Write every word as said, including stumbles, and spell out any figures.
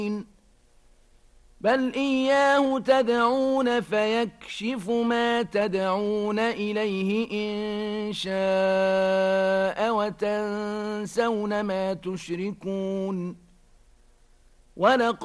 بل إياه تدعون فيكشف ما تدعون إليه إن شاء وتنسون ما تشركون. ولقد